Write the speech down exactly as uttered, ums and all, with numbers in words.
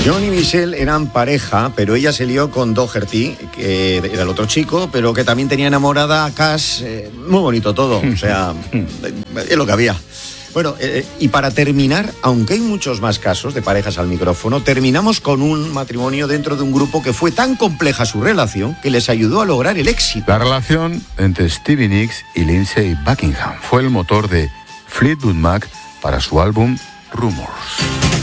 John y Michelle eran pareja, pero ella se lió con Doherty, que era el otro chico, pero que también tenía enamorada a Cash. Eh, muy bonito todo, o sea, es lo que había. Bueno, eh, y para terminar, aunque hay muchos más casos de parejas al micrófono, terminamos con un matrimonio dentro de un grupo que fue tan compleja su relación que les ayudó a lograr el éxito. La relación entre Stevie Nicks y Lindsey Buckingham fue el motor de Fleetwood Mac para su álbum Rumors.